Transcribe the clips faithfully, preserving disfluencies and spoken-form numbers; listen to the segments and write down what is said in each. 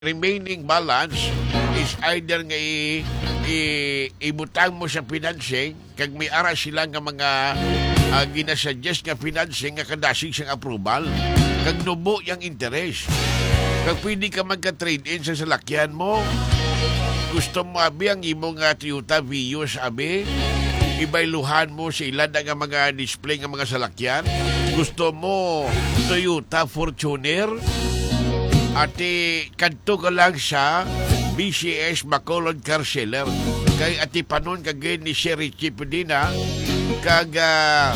remaining balance is either nga i, i, ibutang mo sa financing kag may ara sila nga mga uh, ginasuggest nga financing nga kadasig siyang approval kag nubo yung interest kag pwede ka magka-trade in sa salakyan mo. Gusto mo abi ang imong uh, Toyota Vios abi ibailuhan mo sa ilan nga mga display nga mga salakyan. Gusto mo Toyota Fortuner ati kadto ka lang sa B C S Bacolod Car Seller kay ati panon kagay ni Sherry Chipudina kag uh,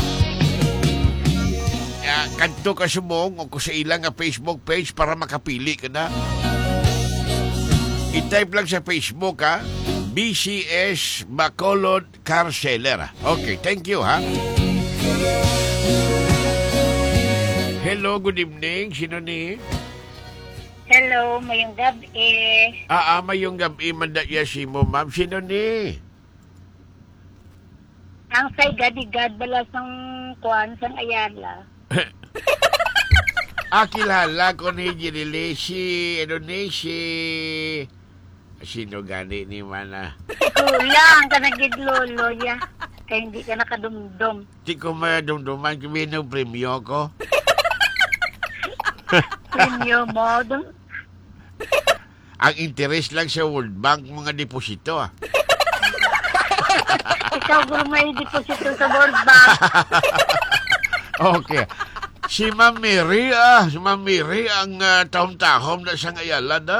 uh, kadto ka sumong o sa ilang nga Facebook page para makapili ka na. I-type lang sa Facebook ha, B C S Bacolod Car Seller. Okay, thank you ha. Hello, good evening. Sino ni? Hello, mayong gabi. Ah, ah, mayong gabi, mandaya si mo, ma'am. Sino ni? Ang say gadigad balas ng kuwan sang Ayala. Ah, kilala ko ni Jirili, si, ano ni, si... Sino gani ni Mana? Kulang ka nagidlolo ya. Kaya hindi ka nakadumdum. Di ko madumduman, kumino premyo ko. Premium mo. Dum- Ang interest lang sa World Bank, mga deposito ah. Ikaw guro may deposito sa World Bank. Okay. Si Ma'am Mary ah, si Ma'am Mary ang uh, taon-tahom na sa Ayala na.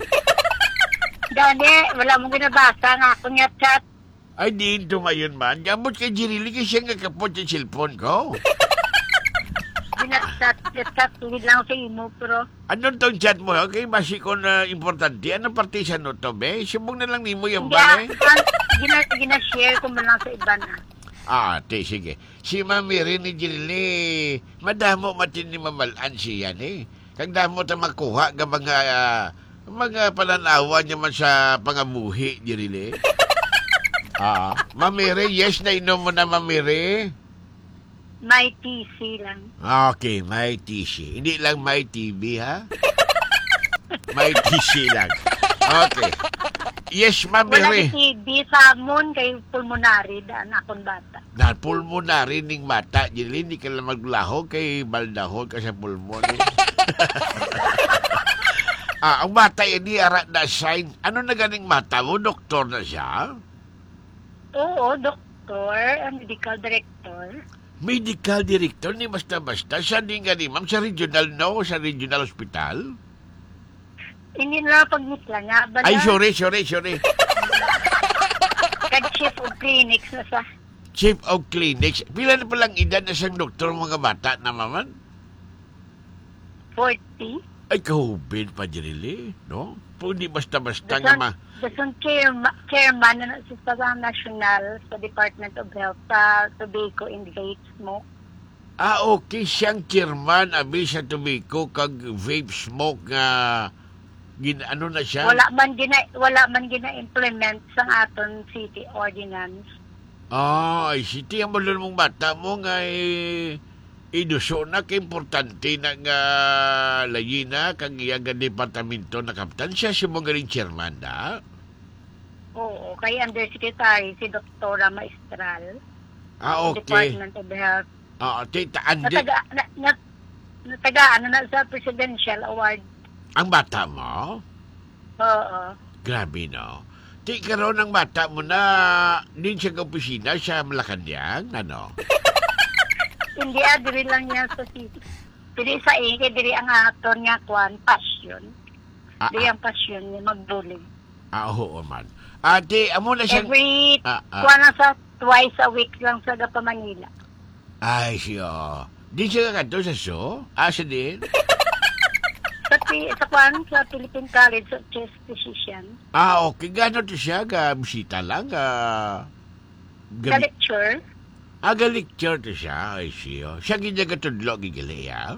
Dani, wala mong ginabasa nga ako nga chat. Ay, di ito ngayon man. Gamot kay Jirili kasi siya nga kapot yung cellphone ko. Ginachat, chat tuwid lang sa imo, pero Anong tong chat mo? Okay, basi ko na importante. Anong partisan no to, be? Subong na lang ni mo yung hindi bale. ang gina, gina-share ko man lang sa iba na. Ah, te, sige. Si Mami rin ni Jirili, madamo matin ni mamalaan siya ni. Kag damo ta makuha ng mga, uh, mga pananawa niya man sa pangabuhi, Jirili. Ah, Mami rin, yes na inom mo na, Mami rin. May T C lang. Okay, may T C. Hindi lang may T V, ha? May T C lang. Okay. Yes, Ma'am Wala Mary. si T V sa amon kay pulmonary daan akong bata. Na pulmonary ning mata. Dili, hindi ka lang maglaho kay baldahon ka sa pulmon. Eh. ah, ang mata ini ara na sign. Ano na ganing mata mo? Doktor na siya? Oo, doktor, ang medical director. Medical director ni basta-basta. Siya din nga ni ma'am sa regional no? Sa regional hospital? Hindi na pagmitla nga. Bala, Ay, sorry, sorry, sorry. Kag-chief of clinics na sa. Chief of Clinics. Pila na palang edad na siyang doktor mga bata na maman? forty. Ay, kahubin pa Jirili, no? Pwede basta-basta nga ma... Dason chairman, chairman na sa sa national sa Department of Health sa tobacco and vape smoke. Ah, okay. Siyang chairman, abi sa tobacco, kag vape smoke nga... Gin, ano na siya? Wala man gina wala man gina-implement sa aton city ordinance. Ah, ay, siti ang malun mong bata mo nga eh... Iduso na ka importante na nga layi na kang iyang departamento na kapitan. Siya si mong galing chairman da? Oo, kay undersecretary si Doktora Maestral. Ah, sa okay. Department of Health. Ah, tita, andi... Nataga, na, na, natagaan na na sa Presidential Award. Ang bata mo? Oo. Grabe, no? Di karoon ng bata mo na din siya ka opisina sa Malacanang, ano? Hindi ah, diri lang yan sa city. Diri sa Ike, diri ang aton nga kwan, passion. Ah, Diri ah, ang passion niya mag-bullying. ah, oo man. Ate, amo na siyang... Every, Ah, ah. kwan na sa twice a week lang sa Gapa Manila. Ay, siya. Di siya ka kanto sa show? Ah, siya din? Sa, pi- sa kwan, sa Philippine College of Chest Physician. Ah, okay. Gano'n to siya? Ga, bisita lang? Ga... Sa lecture, Ah, ga-lecture to siya. Ay, siya. Siya ginyagatudlo, gigali, ah?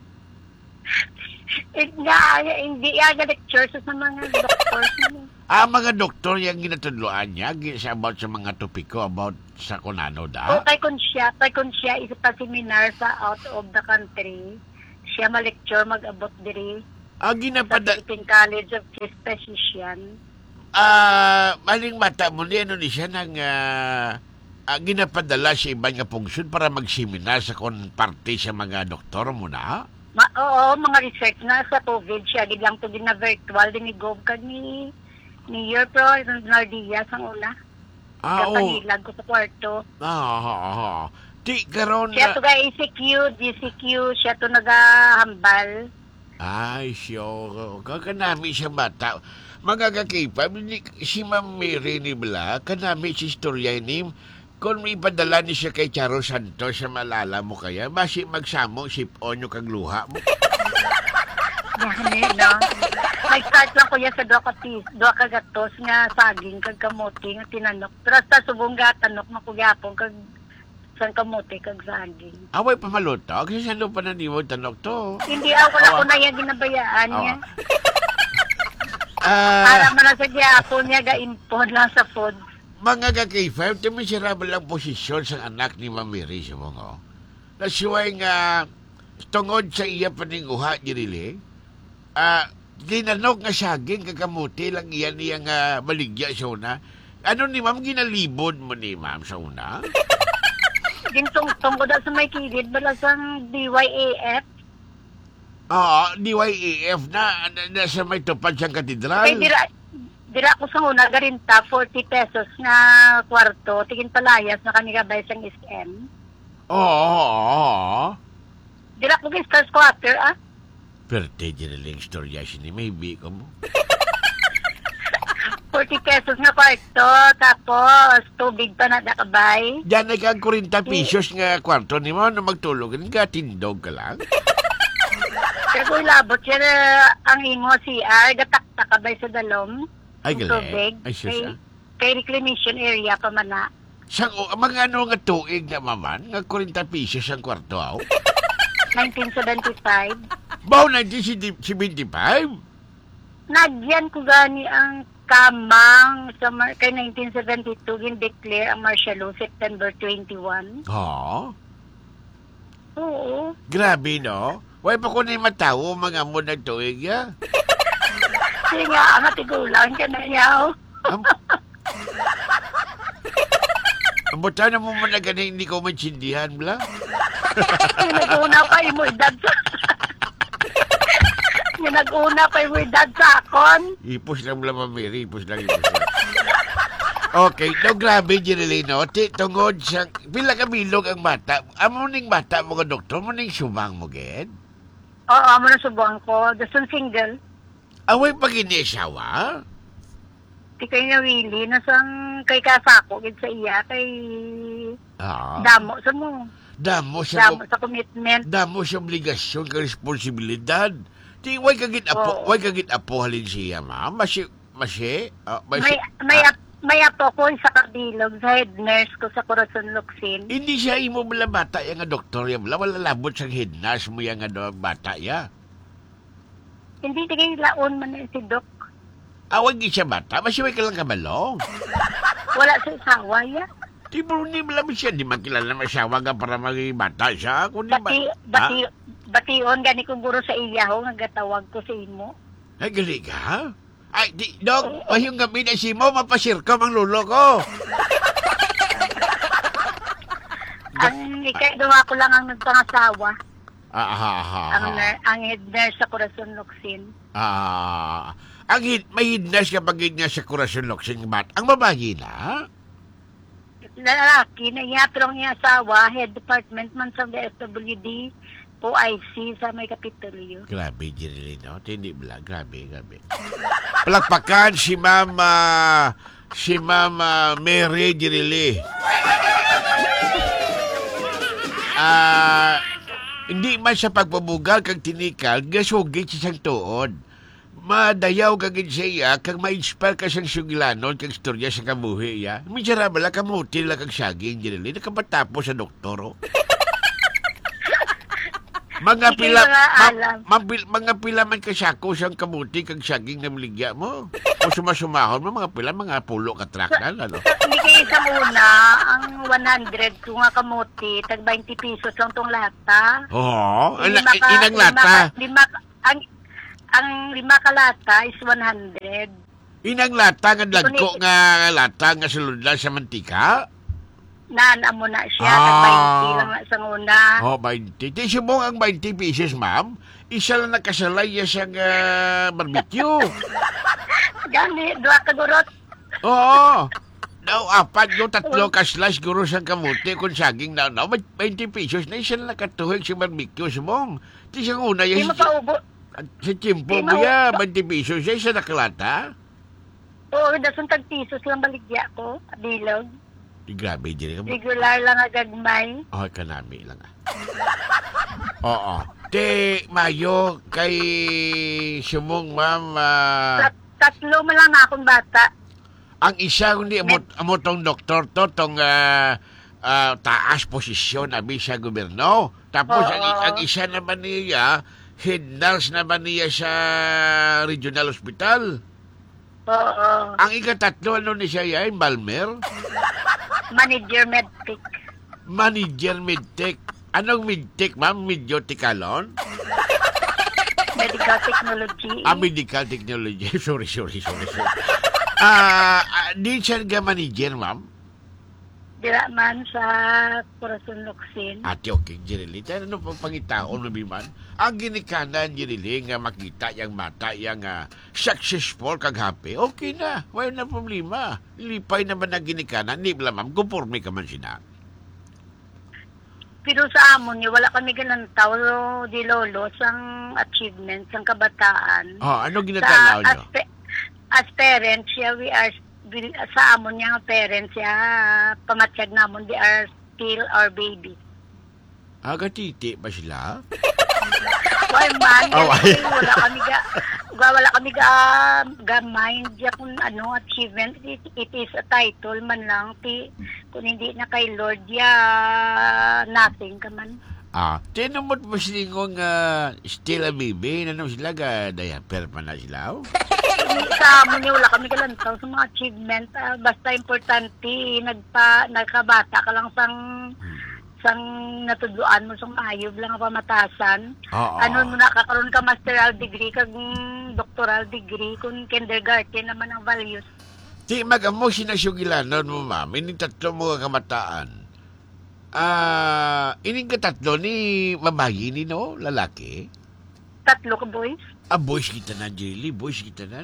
eh, nga, hindi aga lecture sa sa mga doctors. Ah, mga doktor yung ginatudloan niya gi- sa about sa mga topiko about sa kunano O da? kay kun siya, kay kun siya isa pa seminar sa out of the country. Siya ma-lecture, mag-abot diri. Ah, sa ginapada... Philippine College of Chief Physician. Ah, maling mata mo ni ano ni siya nang ah, ah, ginapadala sa ibang nga function para magseminar sa kon parte sa mga doktor mo na. Ma oo, mga research na sa COVID siya, gid lang to din na virtual, din ni Gov kag ni ni Year Pro, Nardia sang una. Ah, oo. Kapangilag ko sa kwarto. Ah, ah, ah. Di karon Siya na... to ga A C Q, G C Q, siya to nagahambal. Ay, siyo. Kakanami siya bata. Mga kakipa, si Ma'am Mary ni Bla, kanami si istorya ni kung may padala ni siya kay Charo Santos sa malala mo kaya, basi magsamo sipon yung kagluha mo. Gani, no? Nag-start lang ko yan sa doa ka pis, doa ka gatos nga saging kag kamote nga tinanok. Pero sa subong gatanok makugapon kag sang kamote kag saging. Away pamaluto, kasi saan pa na niyo tanok to? Hindi ako wala Awa. ko na yan ginabayaan niya. Ah, Para man na sa gyapon niya ga-impon lang sa food. mga kakipa, ito miserable ang posisyon sa anak ni Ma'am Mary sa mga. Nasuway nga tungod sa iya paninguha, Jirili, ah, ginanok nga saging kakamuti lang iyan niya nga baligya sa una. Ano ni Ma'am, ginalibod mo ni Ma'am sa una? Gintong tungkol sa may kilid bala sang D Y A F. Oo, D Y A F na, na, na sa may tupad siyang katedral. Kay dira dira ko sa una garinta forty pesos nga kwarto tigin palayas na kami gabay sang S M. Oo, oo, oo. Dira ko gis stars quarter ah. Perte, Jirili, ang storya siya ni maybe ko mo. forty pesos nga kwarto tapos tubig pa na nakabay. Diyan nagkang forty pesos nga kwarto ni mo na magtulog ka, tindog ka lang. Pero kung ilabot siya na ang imo C R gatakta kabay sa dalom. Ay, ang gali. tubig. Ay, sus, Kay, ah. kay reclamation area pa man na. Sang, o, mga ano nga tuig na maman, nga forty pesos ang kwarto, aw. nineteen seventy-five. Bao nineteen seventy-five? Nagyan ko gani ang kamang sa mar- kay nineteen seventy-two gin-declare ang martial law September twenty-one. Ha? Oo. Grabe, no? Way pa ko na yung matawo, mga mo nagtuig, ya. Sige nga, ang atigulang ka na yaw. Am Ang buta na mo man na ganun, hindi ko maintindihan, bla. Nag-una pa yung edad sa... Nag-una pa yung edad sa akon. Ipos lang bla, Mary, ipos lang, ipos lang. Okay, no, grabe, Jirilino. Ti, tungod sa... Pila ka bilog ang bata. Amo ning bata mo ka, doktor, mo ning sumang mo, gen? Oo, amo na subuhan ko. Just single. Away pag inisawa? Di kayo na Willie. Nasang kay kasako. Gid sa iya. Kay... Ah. Damo sa mo. Damo sa... Damo sa commitment. Damo sa obligasyon ka responsibilidad. Di, way kagit apo, Oo. way kagit apo halin siya, ma'am. Masi, masi, uh, masi, May, may, ah, ap- may apo ko sa kabilog. Sa head nurse ko sa Corazon Luxin. hindi siya imo bala bata yung nga doktor yan. Wala, wala labot sa hidnas mo yung nga do- bata ya. Hindi di kayo laon man na si Doc. Awag di siya bata, masi way ka lang kabalong. Wala sa isawa ya. Di bro, hindi mo lang siya, di makilala masyawa ka para maging bata siya. Kung di ba, Bati, bati, bation gani kong guro sa iya ho. Nga gatawag ko sa imo. ha? Ay, gali ka? Ay, di, dok, mahiyong gabi na si mo, mapasir ka mang lulo ko. Ang ikay duwa ko lang ang nagpangasawa. Ah, ah, ah, ah. Ang, ner- ang head nurse sa Corazon Luxin. Ah, ang hid, may hidnas kapag hidnas sa Corazon Luxin bat. Ang babae na? Lalaki na iya, pero ang iya asawa, head department man sa D S W D, O I C sa may Kapitolyo. Grabe, Jirilino. Hindi bala. Grabe, grabe. Palakpakan si Mama, si Mama Mary Jirili. Ah, hindi man sa pagpabugal kag tinikal, gasugit sa siyang tuod. Madayaw kagin sa iya, kag ma-inspire ka siyang sugilanon kag istorya sa kabuhi iya. Miserable lang kamuti lang kag saging, Jirili. Nakapatapos sa doktoro. Mga Hindi pila, ko nga ma- alam. mabil- mga pila man kasako siyang kamuti kag saging na miligya mo. O sumasumahon mo, mga pila, mga pulo katraknan, ano? Sa, hindi kayo sa una, ang one hundred kung nga kamuti, tag twenty pesos lang tong lata. Oo, oh, Lima ka- inang lima lata. ka- Lima, ka- ang, ang lima kalata is one hundred. Inang lata nga dagko Kuni- nga lata nga suludlan sa mantika? Naan mo na siya, Ah. kag twenty lang na sa una. Oh, twenty. Di subong ang twenty pieces, ma'am. Isa lang nakasalay ya siyang ah, barbecue. Gani, dua ka gurot. Oo. Daw, apat yung tatlo ka slash guro sa kamuti kung saging na na. twenty pesos na isa lang nakatuhig sa barbecue subong. Di siyang una Di ya mo pa ubo. sa chimpo Di mo mo- ya. twenty pesos ya isa nakalata. Oo, dasun tag pisos lang baligya ko. Bilog. Di grabe, di ka mo. Regular lang agagmay. Oh, kanami lang ah. Oo. Te, Mayo, kay sumong ma'am, ah, Tat tatlo mo lang na akong bata. ang isa, hindi, amo, amo tong doktor to, tong ah, ah, taas posisyon, abi sa gobyerno. Tapos, ang, Oo. ang isa naman niya, head nurse naman niya sa regional hospital. Oo. Ang ikatatlo, ano ni siya yan, Balmer? Manager Medpic. Manager Medtech. Anong Medtech, ma'am? Medyotikalon? Medical Technology. Ah, medical technology. sorry, sorry, sorry. sorry. Ah, ah, di siya nga manager, ma'am? Dira man sa Corazon Luxin. Ate, okay, Jirili. Tayo ano pang pangitaon na biman? Ang ginikanan, Jirili, nga makita yung mata, yung ah, successful kag happy, okay na. Wala na problema. Lipay naman ang ginikanan. Di ba, ma'am? Conforme ka man sina. Pero sa amon niya, wala kami galantaw di lolo sang achievements sang kabataan. Oh, ano Sa, ginatanaw as, nyo? pe- as parents, yeah, we are, bil- sa amon niya nga parents, yeah, pamatsyag namon, they are still our baby. Ah, gatiti ba sila? Why man, Oh, kasi ay. wala kami ga, ga- wala kami ga, ga mind ya kung ano, achievement, it, it is a title man lang, ti, kung hindi na kay Lord, ya, nothing ka man. Ah, tinumot mo silingong uh, still a baby. Ano sila ga diaper pa na sila? Oh? Sa amon niya, wala kami galantaw sa mga achievement, ah, basta importante, nagpa, nagkabata ka lang sang, sang natudluan mo sang ayub lang ang pamatasan. Oo. Ano mo nakakaroon ka masteral degree kag doctoral degree kung kindergarten naman ang values. Di magamo sinasugilanon mo, ma'am. Ining tatlo mo nga kamataan. Ah, ining katatlo ni babayi ni no, lalaki. Tatlo ka boys. Ah, boys kita na, Jelly. Boys kita na.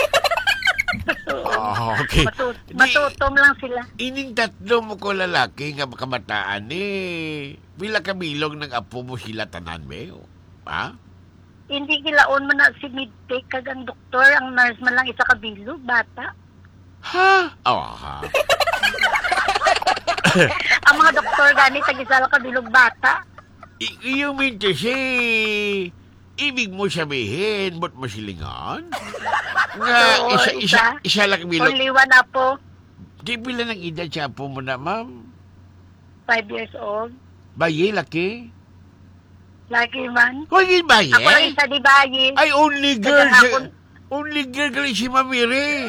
Oh, okay. Matut- Di- matutom lang sila. Ining tatlo mo ko lalaki nga kamataan ni pila kabilog ng apo mo sila tanan be? Ha? Hindi kilaon man na si midtake kag ang doktor, ang nurse man lang isa kabilo, bata. Ha? Oh, ha. Ang mga doktor gani tag isa lang kabilog bata. I- yung minto si... Ibig mo sabihin, ba't mo silingan? Nga, Oo, isa, isa, isa. isa lang bilog. Only one apo, Di pila ng edad siya po mo na, ma'am? five years old. Bayi, laki? Lagi man. Hoy, bayi? Ako lang isa di bayi. Ay, only girl. Kaya Si, ako- only girl gali si Mamiri.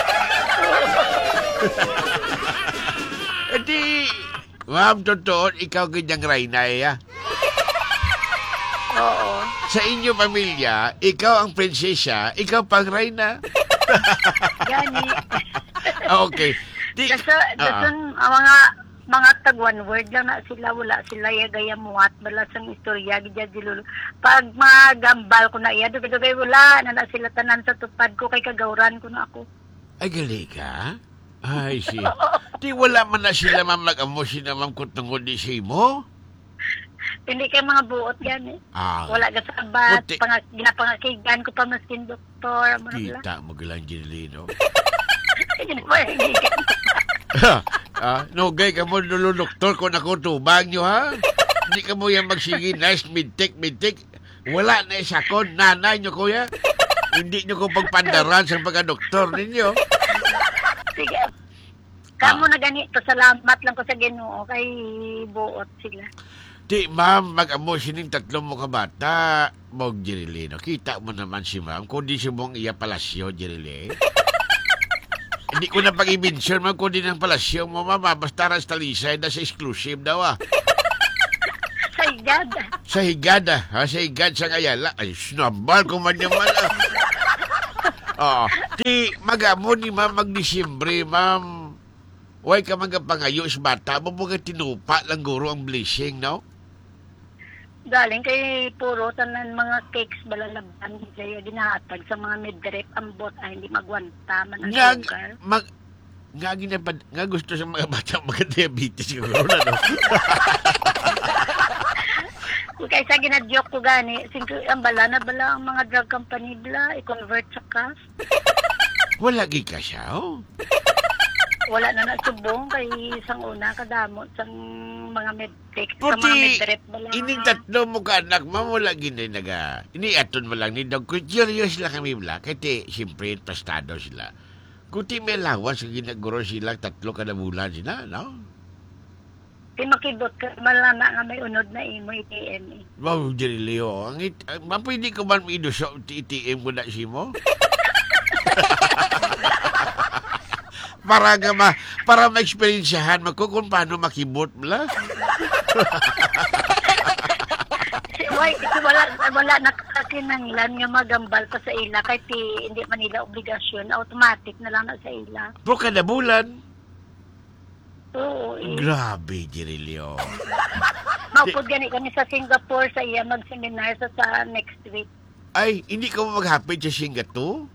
Edi, ma'am, totoo, ikaw ganyang Rayna, eh, ah. Oo. Sa inyo pamilya, ikaw ang prinsesa, ikaw pang Rayna. Gani. Ah, okay. Di, Kasi, ah, dasun, ang mga mga tag one word lang na sila, wala sila yagaya muat, balas ang istorya, gidya dilulu. Pag magambal ko na iya, dugay-dugay wala, na na sila tanan sa tupad ko, kay kagawran ko na ako. ay, gali ka? Ay, si. Di wala man na sila, ma'am, nag-amo sila, ma'am, kung tungkol di si mo. Hindi kay mga buot gani. Ah, Wala ka sa abat, Buti. pang, ginapangakigan ko pa maskin doktor, ano nila. kita mo galang Jelino. Ginapangakigan. ah, nugay ka mo nulo doktor kung ako tubag nyo, ha? Hindi ka mo yan magsige, nice, mid-take, mid-take. Wala na isakon, nanay nyo, kuya. Hindi nyo ko pagpandaran sa pagka-doktor ninyo. Sige. Kamo na ganito, salamat lang ko sa Ginoo kay buot sila. Di, ma'am, mag-amo sining tatlo mo ka bata. Mog, Jerilino. Kita mo naman si ma'am. Kung di si mong iya palasyo, Jerilino. Hindi ko na pag-i-mention, ma'am, kung di ng palasyo mo, mama. Basta ras talisay na sa exclusive daw, ah. Say, higad. Sa higada, ha? Sa higad sa Ayala. Ay, snabal ko man naman. Oo. Ti, magamo ni ma'am mag-Disyembre, ma'am. Huwag ka magapangayo sa bata mo mga tinupa lang guro ang blessing, no? Galing kay puro tanan mga cakes balalaban kaya ginahatag sa mga midrep ambot ay hindi magwanta man ang Nga, sugar. mag, nga, ginapad, nga gusto sa mga bata magka-diabetes siguro na, no? Kaysa ginajoke ko gani, singko ang bala na bala ang mga drug company bala i-convert sa cash. Wala gi ka siya, oh. Wala na nasubong kay isang una kadamot sang mga medtech sa mga Puti, medrep bala. ining tatlo mo ka anak, ma'am, wala ginay naga. Iniaton mo lang ni Dog. Kung curious lang kami bala, kasi siyempre pastado sila. Kuti may lawas sa ginaguro sila, tatlo kada bulan sila, no? Kay makibot ka malana nga may unod na imo I T M eh. Wow, Jerry Leo. Ang it, uh, ma'am, pwede ko man iduso T T M ko na si mo? para nga ma, para ma-experiensyahan mo ko kung paano makibot bala. Si why si wala wala nakakinanglan nga magambal pa sa ila kay ti hindi man nila obligasyon, automatic na lang na sa ila. Pero kada bulan, Oo. Eh. grabe, Jerry Leo. Maupod gani kami sa Singapore sa iya mag-seminar sa, sa next week. Ay, hindi ka mo maghapit sa Singapore?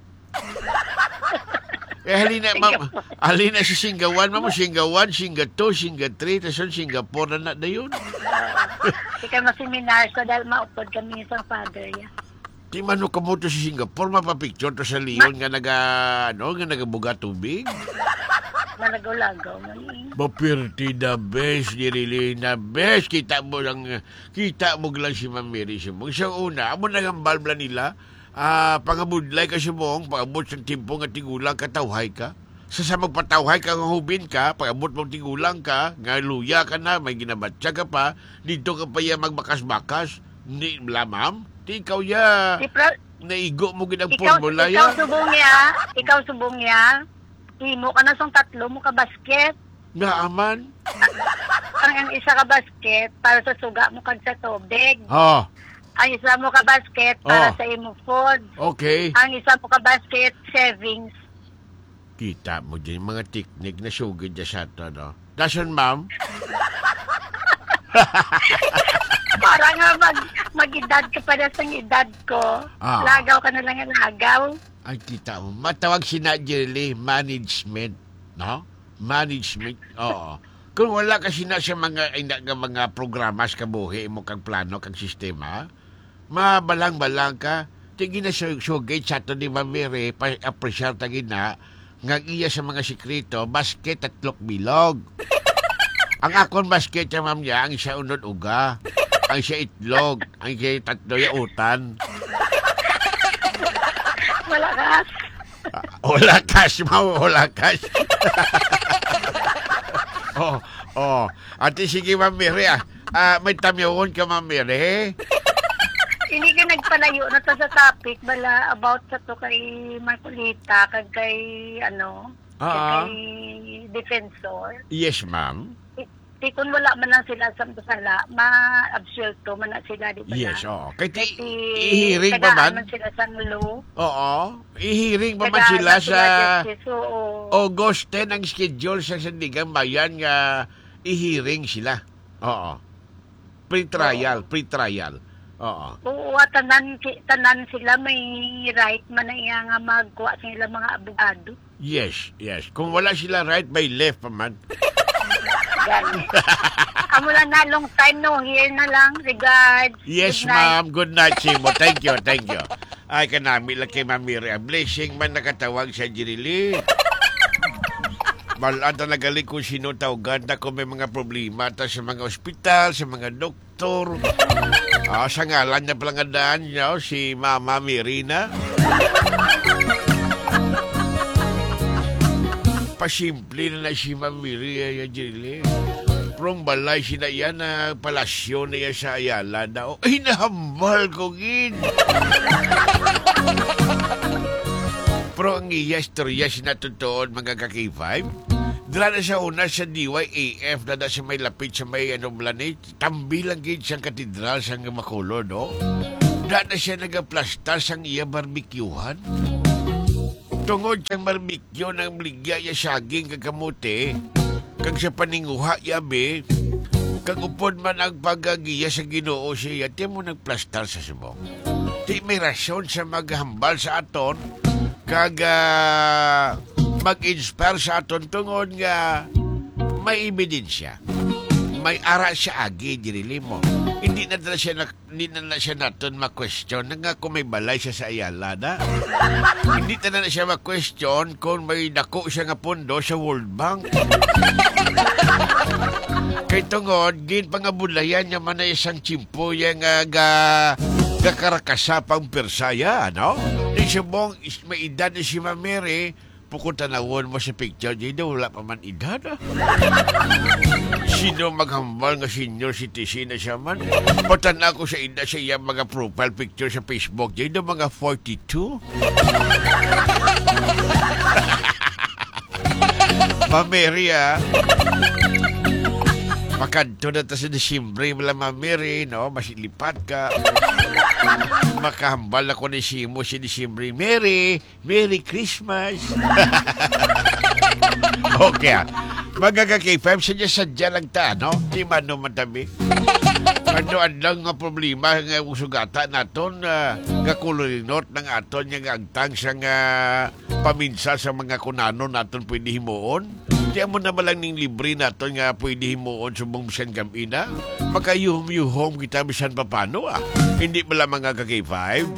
Eh, halina, ma'am. Halina sa Singawan, ma'am. Singawan, Singa two, Singa three, tapos Singapore na na na yun. Di kami seminar so dahil maupod kami sa father ya. Di man ka mo to sa Singapore, mapapicture to sa Leon nga naga, ano, nga nagabuga tubig. Nalagaw-lagaw man eh. Bapirti na best, di really na best. Kita mo lang, kita mo lang si Ma'am Mary Simong. Sa una, amo nagambal bla nila, ah, pangabudlay ka si Mong, pangabot sa timpo nga tigulang, katawhay ka. Sa sa magpatawhay ka, nga hubin ka, pangabot mong tigulang ka, nga luya ka na, may ginabatsa ka pa, dito ka pa ya magbakas-bakas. Ni, bla ma'am, di ikaw ya, Di pra- naigo mo ginang ikaw, formula ikaw ya. subong ya, ikaw subong ya, imo ka na sang tatlo mo ka basket. Naaman. Ang ang isa ka basket para sa suga mo kag sa tubig. Oh, Ang isa mo ka basket para Oh. sa imo food. okay. Ang isa mo ka basket savings. Kita mo din mga teknik na sugid niya sa ito, no? Dason, ma'am? Para nga mag magidad ka para sa edad ko. Ah. Lagaw ka na lang ang lagaw. Ay, kita mo. Matawag si Nadirly, management. No? Management. Oo. Kung wala kasi na sa mga, ina, nga mga programa sa kabuhi mo kang plano, kang sistema, mabalang-balang ka. Tingin na sugay sa ito ni Mamire, pa-appreciate tagin na, nga iya sa mga sikrito, basket at tlok bilog. Ang akon basket sa ma'am niya, ang isa unod uga, ang isa itlog, ang isa tatlo yautan. Wala ka. Wala cash, ma'am. Wala cash. oh, oh. Ate, sige, Ma'am Mary, ah. Ah, may tamyawon ka, Ma'am Mary. Hindi ka nagpalayo na to sa topic bala about sa to kay Marcolita kag kay ano, Ah. kay defensor. Yes, ma'am. Di kung wala man lang sila sa sala, ma-absuelto man na sila, di ba? Yes, oo. Kaya Kaya ti, ihiring pa man. man sila sa law. Oo. Ihiring pa man Tagaan sila man sa justice, oo. August ten ang schedule sa Sandigan Bayan nga ihiring sila. Oo. Pre-trial, pre-trial. Oo. Oo, tanan, ki- tanan sila may right man na iya nga magkuha sa ilang mga abogado. Yes, yes. Kung wala sila right by left pa man. Gani. Amo lang na long time no here na lang. Regards. Yes, Good night. ma'am. Good night, Simo. Thank you, thank you. Ay, kanami lang kay Ma'am Mary. A blessing man nakatawag sa Jirili. Malaan talaga li kung sino tawagan na kung may mga problema ta sa mga ospital, sa mga doktor. Ah, sa ngalan niya palangadaan niya, si Mama Mirina. Pasimple na na si Ma'am Mary, ay, Jirili. Prong balay sina yan na palasyo na yan sa Ayala na. Oh, ay, nahambal ko, gin. Pero ang iya istorya sinatutuon mga kaki-five, Dira na siya una sa D Y A F na na siya may lapit sa may ano blanit. Tambi lang gid siyang katedral sa nga Makulo, no? Da na siya nagaplastar sang iya barbecuehan. Tungod siyang barbecue ng bligya ya saging kagamuti, kag sa paninguha yabi, kag upod man ang pagagiya sa Ginoo siya, ti mo nagplastar sa subong. Di may rasyon sa maghambal sa aton, kag uh, mag-inspire sa aton tungod nga may ebidensya. May ara siya agi, dirili mo. Hindi na na siya, na, hindi na na siya naton ma-question na nga kung may balay siya sa Ayala na. Hindi na na siya ma-question kung may dako siya nga pondo sa World Bank. Kay tungod, gin pangabulayan niya man na isang chimpo yung uh, ga, ga karakasapang Persaya, no? Di siya mong may edad na si Mamere, pukuntanawon mo sa picture, di wala pa man edad, ah. Sino maghambal nga senior citizen na siya man? Patan ako sa ina sa iya mga profile picture sa Facebook. Diyan mga forty-two. Mameri, ah. Makanto na ta sa Disyembre, wala Mameri, no? Masilipat ka. Makahambal ako ni Simo si Disyembre. Merry, Merry Christmas. Okay, ah. Mga ka-K five, sadya-sadya lang ta, no? Di man naman tabi. Ano-ano nga problema nga usugata naton, uh, kakulinot ng aton nga agtang sa nga paminsa sa mga kunano naton pwede himuon. Di mo naman lang ning libre naton nga pwede himuon subong bisan gamina. Makayuhom-yuhom kita bisan papano, ah. Hindi ba lang mga ka-K five?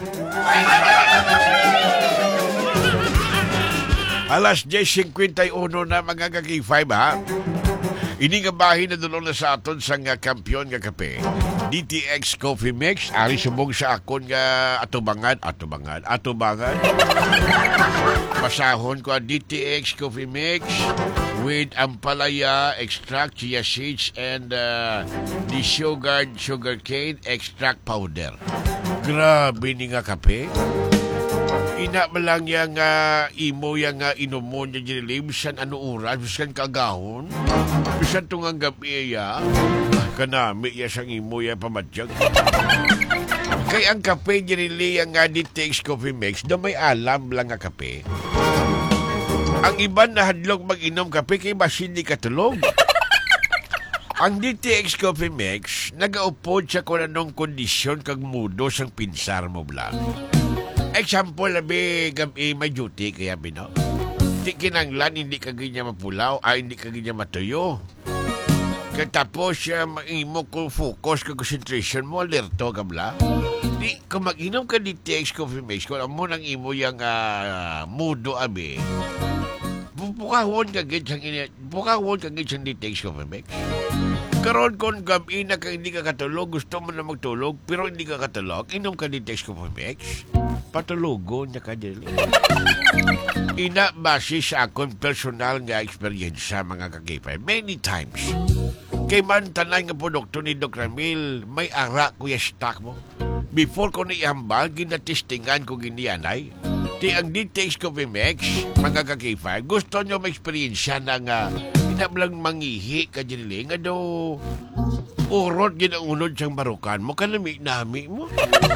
Alas ten fifty-one na mga ka-K five, ha? Ini nga bahin na dulong na sa aton sa nga kampiyon nga kape. D T X Coffee Mix, ari subong sa akon nga atubangan, atubangan, atubangan. Pasahon ko ang D T X Coffee Mix with ampalaya extract, chia seeds, and uh, the sugar sugarcane extract powder. Grabe ni nga kape. Ina ba lang yung uh, imo yung uh, inomon yung ginili, bisan ano oras, bisan kagahon, bisan tungang gabi ya, kanami ya sang imo yung pamadyag. Kaya ang kape ginili yung uh, D T X Coffee Mix, na may alam lang nga kape. Ang iban na hadlok mag-inom kape, kay basin di katulog. Ang D T X Coffee Mix, nag-aupod sa kung anong kondisyon kag mudo sang pinsar mo blang. Example, labi, gabi, may duty, kaya bino. Di kinanglan, hindi ka ganyan mapulaw, ay hindi ka ganyan matuyo. Katapos, uh, mag-imo ko focus, ka concentration mo, alerto ka bla. Di, kung mag-inom ka D T X Coffee Mix, kung amo nang imo yung uh, mudo, abi, bukahon ka ganyan, bukahon ka ganyan D T X Coffee Mix. Karon kung gabi na ka hindi ka katulog, gusto mo na magtulog, pero hindi ka katulog, inom ka D T X Coffee Mix. Patulugo niya ka dili. Ina base sa akong personal nga experience sa mga ka-K five many times. Kay man tanay nga produkto ni Doc Ramil, may ara kuya stock mo. Before ko naihambal, ginatestingan ko ginianay. Di ang D T X Coffee Mix, mga ka-K five, gusto nyo ma-experience na nga inablang mangihi ka dili nga do urot ginaunod siyang barukan mo, kanami-nami mo.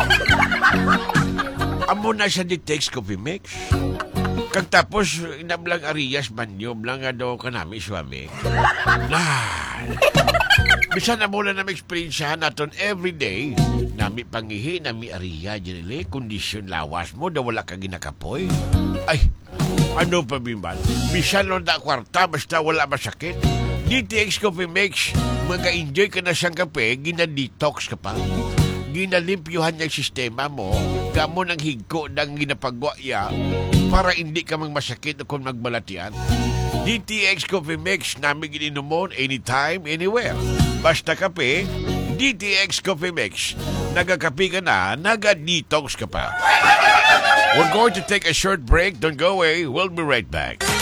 Amo na sa D T X Coffee Mix. Kag tapos, inablang Arias banyo, blang nga daw kanami swami. Nah, bisan na mula na ma-experience natin everyday, nami pangihi, nami Ariya, dili, kondisyon lawas mo, daw wala ka ginakapoy. Ay, ano pa bimbal? Bisan no da kwarta, basta wala masakit. D T X Coffee Mix, mag-enjoy ka na siyang kape, gina-detox ka pa. Ginalimpyuhan niyang sistema mo, gamo ng higko ng ginapagwa ya, para hindi ka mang masakit kung magbalatian. D T X Coffee Mix, namin gininomon anytime, anywhere. Basta kape, D T X Coffee Mix. Nagakape ka na, naga-detox ka pa. We're going to take a short break. Don't go away. We'll be right back.